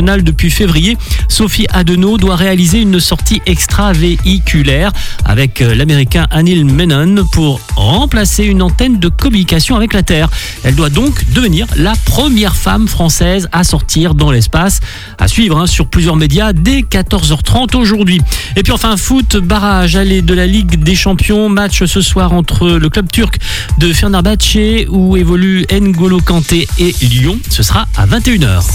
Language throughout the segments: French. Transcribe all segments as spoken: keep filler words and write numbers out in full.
nationale depuis février. Sophie Adenau doit réaliser une sortie extravéhiculaire avec l'américain Anil Menon pour remplacer une antenne de communication avec la Terre. Elle doit donc devenir la première femme française à sortir dans l'espace. À suivre hein, sur plusieurs médias dès quatorze heures trente aujourd'hui. Et puis enfin foot, barrage aller de la Ligue des Champions. Match ce soir entre le club turc de Fenerbahçe où évolue N'Golo Kanté et Lyon. Ce sera à vingt et une heures.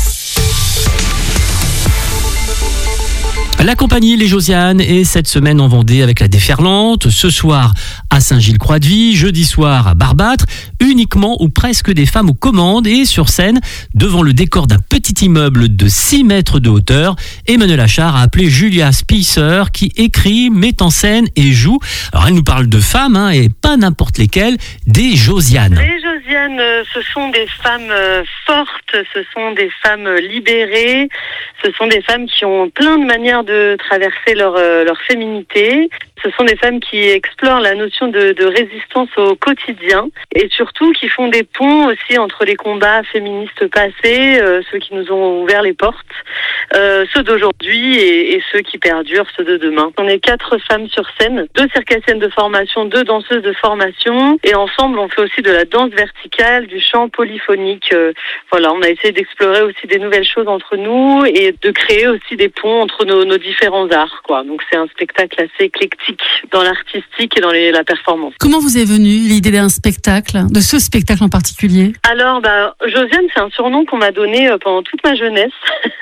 La compagnie Les Josianes est cette semaine en Vendée avec la déferlante. Ce soir à Saint-Gilles-Croix-de-Vie, jeudi soir à Barbâtre, uniquement ou presque des femmes aux commandes et sur scène, devant le décor d'un petit immeuble de six mètres de hauteur. Emmanuel Achard a appelé Julia Spicer qui écrit, met en scène et joue. Alors elle nous parle de femmes hein, et pas n'importe lesquelles, des Josianes. Les Josianes, ce sont des femmes fortes, ce sont des femmes libérées, ce sont des femmes qui ont plein de manières de de traverser leur, euh, leur féminité. Ce sont des femmes qui explorent la notion de, de résistance au quotidien et surtout qui font des ponts aussi entre les combats féministes passés, euh, ceux qui nous ont ouvert les portes, euh, ceux d'aujourd'hui et, et ceux qui perdurent, ceux de demain. On est quatre femmes sur scène, deux circassiennes de formation, deux danseuses de formation et ensemble on fait aussi de la danse verticale, du chant polyphonique. Euh, voilà, on a essayé d'explorer aussi des nouvelles choses entre nous et de créer aussi des ponts entre nos, nos différents arts, quoi. Donc c'est un spectacle assez éclectique dans l'artistique et dans les, la performance. Comment vous est venue l'idée d'un spectacle, de ce spectacle en particulier ? Alors, bah, Josiane, c'est un surnom qu'on m'a donné euh, pendant toute ma jeunesse.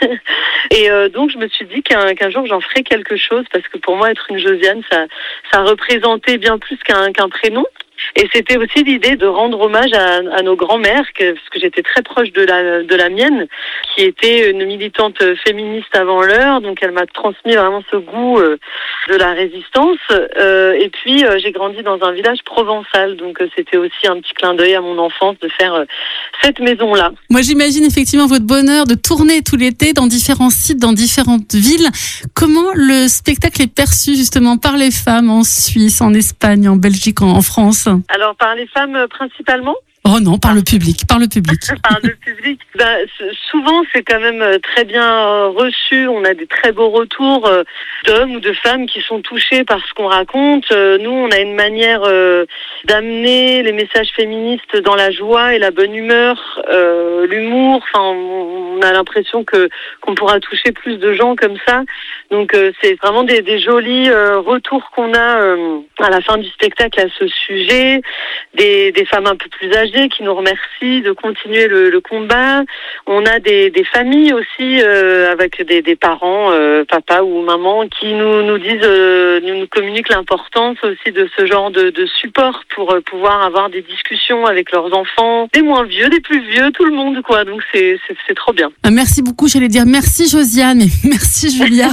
et euh, donc, je me suis dit qu'un, qu'un jour, j'en ferais quelque chose parce que pour moi, être une Josiane, ça, ça représentait bien plus qu'un, qu'un prénom. Et c'était aussi l'idée de rendre hommage à, à nos grands-mères, que, parce que j'étais très proche de la, de la mienne, qui était une militante féministe avant l'heure, donc elle m'a transmis vraiment ce goût euh, de la résistance. Euh, et puis euh, j'ai grandi dans un village provençal, donc euh, c'était aussi un petit clin d'œil à mon enfance de faire euh, cette maison-là. Moi j'imagine effectivement votre bonheur de tourner tout l'été dans différents sites, dans différentes villes. Comment le spectacle est perçu justement par les femmes en Suisse, en Espagne, en Belgique, en, en France ? Alors, par les femmes principalement ? Oh non, par le public, par le public. Par le public. Ben, souvent, c'est quand même très bien reçu. On a des très beaux retours euh, d'hommes ou de femmes qui sont touchés par ce qu'on raconte. Euh, nous, on a une manière euh, d'amener les messages féministes dans la joie et la bonne humeur, euh, l'humour. Enfin, on a l'impression que qu'on pourra toucher plus de gens comme ça. Donc, euh, c'est vraiment des, des jolis euh, retours qu'on a euh, à la fin du spectacle à ce sujet. Des, des femmes un peu plus âgées qui nous remercient de continuer le, le combat. On a des, des familles aussi euh, avec des, des parents, euh, papa ou maman, qui nous, nous disent, euh, nous, nous communiquent l'importance aussi de ce genre de, de support pour euh, pouvoir avoir des discussions avec leurs enfants, des moins vieux, des plus vieux, tout le monde, quoi. Donc c'est, c'est, c'est trop bien. Merci beaucoup, j'allais dire merci Josiane et merci Julia.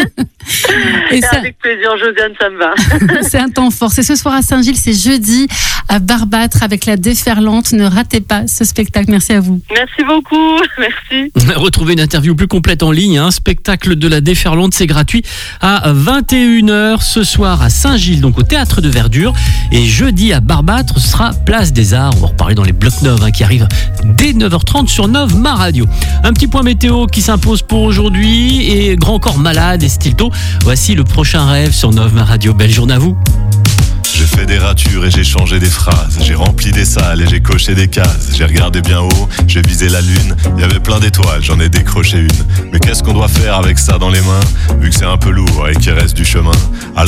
Et ça... Avec plaisir, Josiane, ça me va. C'est un temps fort. C'est ce soir à Saint-Gilles, c'est jeudi à Barbâtre avec la déferlante. Ne ratez pas ce spectacle. Merci à vous. Merci beaucoup. Merci. Retrouvez une interview plus complète en ligne. Un spectacle de la déferlante, c'est gratuit à vingt et une heures ce soir à Saint-Gilles, donc au Théâtre de Verdure. Et jeudi à Barbâtre, ce sera Place des Arts. On va reparler dans les blocs Nov hein, qui arrivent dès neuf heures trente sur Nov, ma radio. Un petit point météo qui s'impose pour aujourd'hui et Grand Corps Malade et Stilto. Voici le prochain rêve sur Nov, ma radio. Belle journée à vous. J'ai fait des ratures et j'ai changé des phrases. J'ai rempli des salles et j'ai coché des cases. J'ai regardé bien haut, j'ai visé la lune. Il y avait plein d'étoiles, j'en ai décroché une. Mais qu'est-ce qu'on doit faire avec ça dans les mains, vu que c'est un peu lourd et qu'il reste du chemin? Alors